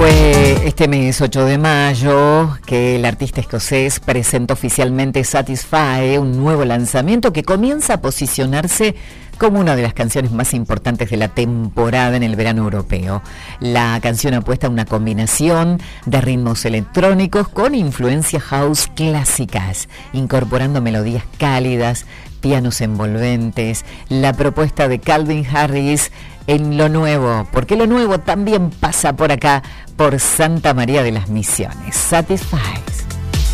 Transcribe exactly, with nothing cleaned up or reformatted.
Fue este mes ocho de mayo que el artista escocés presentó oficialmente Satisfy, un nuevo lanzamiento que comienza a posicionarse como una de las canciones más importantes de la temporada en el verano europeo. La canción apuesta a una combinación de ritmos electrónicos con influencias house clásicas, incorporando melodías cálidas, pianos envolventes, la propuesta de Calvin Harris en lo nuevo, porque lo nuevo también pasa por acá, por Santa María de las Misiones. Satisfies.